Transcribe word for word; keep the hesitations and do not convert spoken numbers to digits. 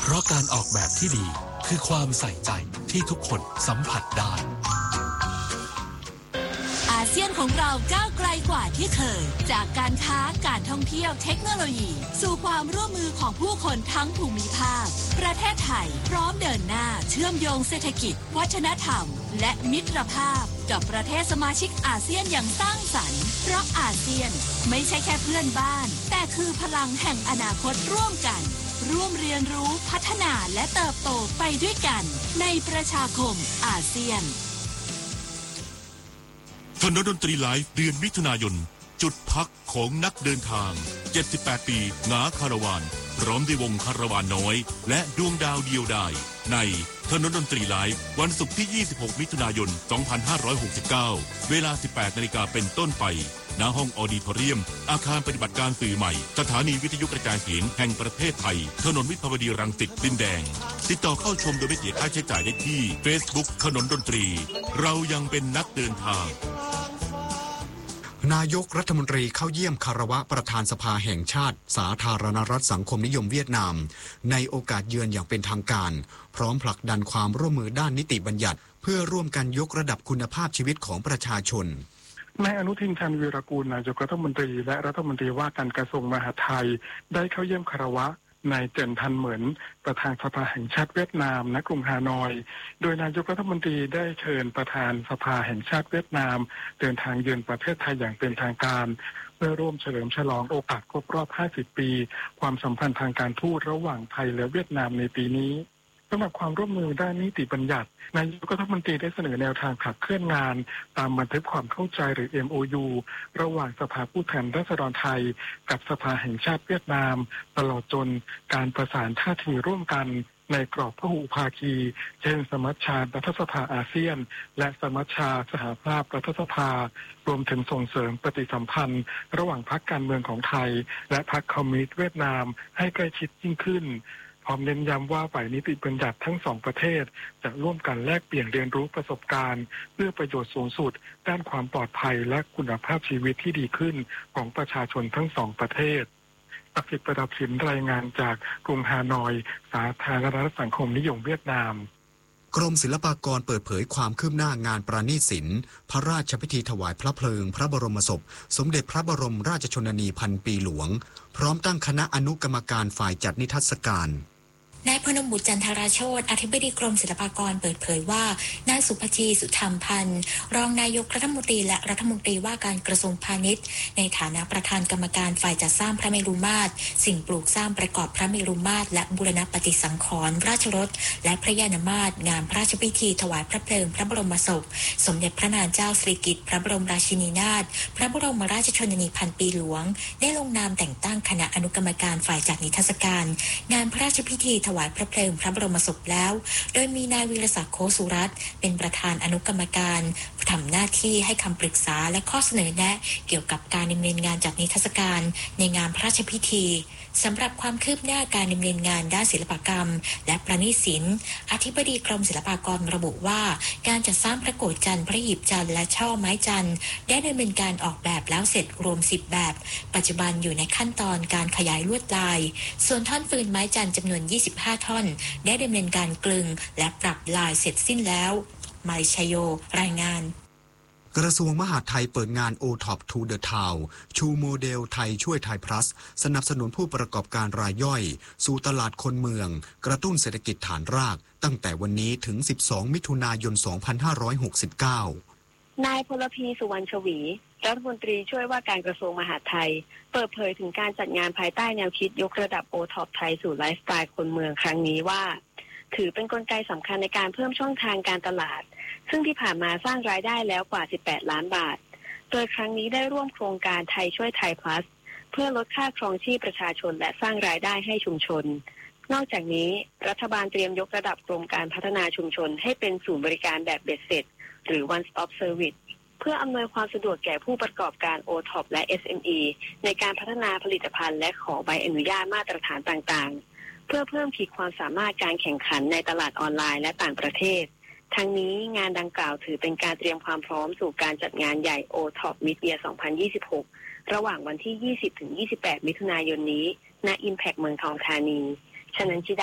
เพราะการออกแบบที่ดีคือความใส่ใจที่ทุกคนสัมผัสได้อาเซียนของเราก้าวไกลกว่าที่เคยจากการค้าการท่องเที่ยวเทคโนโลยีสู่ความร่วมมือของผู้คนทั้งภูมิภาคประเทศไทยพร้อมเดินหน้าเชื่อมโยงเศรษฐกิจวัฒนธรรมและมิตรภาพกับประเทศสมาชิกอาเซียนอย่างสร้างสรรค์เพราะอาเซียนไม่ใช่แค่เพื่อนบ้านแต่คือพลังแห่งอนาคตร่วมกันร่วมเรียนรู้พัฒนาและเติบโตไปด้วยกันในประชาคมอาเซียนถนนดนตรีไลฟ์เดือนมิถุนายนจุดพักของนักเดินทางเจ็ดสิบแปดปีงาคาราวานพร้อมด้วยวงคาราวานน้อยและดวงดาวเดียวดายในถนนดนตรีไลฟ์วันศุกร์ที่ยี่สิบหกมิถุนายนสองพันห้าร้อยหกสิบเก้าเวลา สิบแปดนาฬิกาเป็นต้นไปณห้องออดิทอเรียมอาคารปฏิบัติการสื่อใหม่สถานีวิทยุกระจายเสียงแห่งประเทศไทยถนนวิภาวดีรังสิตดินแดงติดต่อเข้าชมโดยไม่เสียค่าใช้จ่ายได้ที่ Facebook ถนนดนตรีเรายังเป็นนักเดินทางนายกรัฐมนตรีเข้าเยี่ยมคารวะประธานสภาแห่งชาติสาธารณรัฐสังคมนิยมเวียดนามในโอกาสเยือนอย่างเป็นทางการพร้อมผลักดันความร่วมมือด้านนิติบัญญัติเพื่อร่วมกันยกระดับคุณภาพชีวิตของประชาชนนายอนุทินชาญวีรกูลนายกรัฐมนตรีและรัฐมนตรีว่าการกระทรวงมหาดไทยได้เข้าเยี่ยมคารวะนายเจินทันเหมินประธานสภาแห่งชาติเวียดนามณกรุงฮานอยโดยนายกรัฐมนตรีได้เชิญประธานสภาแห่งชาติเวียดนามเดินทางเยือนประเทศไทยอย่างเป็นทางการเพื่อร่วมเฉลิมฉลองโอกาสครบรอบห้าสิบปีความสัมพันธ์ทางการทูตระหว่างไทยและเวียดนามในปีนี้สำหรับความร่วมมือด้านนิติบัญญัตินายกรัฐมนตรีได้เสนอแนวทางขับเคลื่อนงานตามบันทึกความเข้าใจหรือ เอ็ม โอ ยู ระหว่างสภาผู้แทนราษฎรไทยกับสภาแห่งชาติเวียดนามตลอดจนการประสานท่าทีร่วมกันในกรอบพหุภาคีเช่นสมัชชารัฐสภาอาเซียนและสมัชชาสหภาพรัฐสภารวมถึงส่งเสริมปฏิสัมพันธ์ระหว่างพรรคการเมืองของไทยและพรรคคอมมิวนิสต์เวียดนามให้ใกล้ชิดยิ่งขึ้นพร้อมเน้นย้ำว่าฝ่ายนิติบัญญัติทั้งสองประเทศจะร่วมกันแลกเปลี่ยนเรียนรู้ประสบการณ์เพื่อประโยชน์สูงสุดด้านความปลอดภัยและคุณภาพชีวิตที่ดีขึ้นของประชาชนทั้งสองประเทศศักดิ์สิทธิ์ประดับสินรายงานจากกรุงฮานอยสาธารณรัฐสังคมนิยมเวียดนามกรมศิลปากรเปิดเผยความคืบหน้างานประณีตศิลป์พระราชพิธีถวายพระเพลิงพระบรมศพสมเด็จพระบรมราชชนนีพันปีหลวงพร้อมตั้งคณะอนุกรรมการฝ่ายจัดนิทรรศการนายพนมบุตรจันทราโชติอธิบดีกรมศิลปากรเปิดเผยว่านายสุภชีสุธรรมพันธ์รองนายกรัฐมนตรีและรัฐมนตรีว่าการกระทรวงพาณิชย์ในฐานะประธานกรรมการฝ่ายจัดสร้างพระเมรุมาตรสิ่งปลูกสร้างประกอบพระเมรุมาตรและบูรณปฏิสังขรณ์ราชรถและพระยานมาตรงานพระราชพิธีถวายพระเพลิงพระบรมศพสมเด็จพระนางเจ้าสิริกิติ์พระบรมราชินีนาถพระบรมราชชนนีพันปีหลวงได้ลงนามแต่งตั้งคณะอนุกรรมการฝ่ายจัดนิทรรศการงานพระราชพิธีถวายพระเพลิงพระบรมศพแล้วโดยมีนายวีรศักดิ์โคสุรัตน์เป็นประธานอนุกรรมการทำหน้าที่ให้คำปรึกษาและข้อเสนอแนะเกี่ยวกับการดำเนินงานจัดนิทรรศการในงานพระราชพิธีสำหรับความคืบหน้าการดำเนินงานด้านศิลปกรรมและประณีตศิลป์อธิบดีกรมศิลปากรระบุว่าการจัดสร้างพระโกฐจันทร์พระหีบจันทร์และช่อไม้จันทร์ได้ดำเนินการออกแบบแล้วเสร็จรวมสิบแบบปัจจุบันอยู่ในขั้นตอนการขยายลวดลายส่วนท่อนฟืนไม้จันทร์จำนวนยี่สิบห้าท่อนได้ดำเนินการกลึงและปรับลายเสร็จสิ้นแล้วไมชัยโยรายงานกระทรวงมหาดไทยเปิดงาน โอ ท็อป to the Town ชูโมเดลไทยช่วยไทย plus สนับสนุนผู้ประกอบการรายย่อยสู่ตลาดคนเมืองกระตุ้นเศรษฐกิจฐานรากตั้งแต่วันนี้ถึงสิบสองมิถุนายนสองพันห้าร้อยหกสิบเก้านายพลพีสุวรรณชวีรัฐมนตรีช่วยว่าการกระทรวงมหาดไทยเปิดเผยถึงการจัดงานภายใต้แนวคิดยกระดับ โอ ท็อป ไทยสู่ไลฟ์สไตล์คนเมืองครั้งนี้ว่าถือเป็นกลไกสำคัญในการเพิ่มช่องทางการตลาดซึ่งที่ผ่านมาสร้างรายได้แล้วกว่าสิบแปดล้านบาทโดยครั้งนี้ได้ร่วมโครงการไทยช่วยไทย plus เพื่อลดค่าครองชีพประชาชนและสร้างรายได้ให้ชุมชนนอกจากนี้รัฐบาลเตรียมยกระดับกรมการพัฒนาชุมชนให้เป็นศูนย์บริการแบบเบ็ดเสร็จหรือ one stop service เพื่ออำนวยความสะดวกแก่ผู้ประกอบการ โอ ท็อป และ เอส เอ็ม อี ในการพัฒนาผลิตภัณฑ์และขอใบอนุญาตมาตรฐานต่างๆเพื่อเพิ่มขีดความสามารถการแข่งขันในตลาดออนไลน์และต่างประเทศทั้งนี้งานดังกล่าวถือเป็นการเตรียมความพร้อมสู่การจัดงานใหญ่ โอ ท็อป Mid-Year สองพันยี่สิบหกระหว่างวันที่ ยี่สิบถึงยี่สิบแปด มิถุนายนนี้ณ Impact เมืองทองธานีชนันชิดา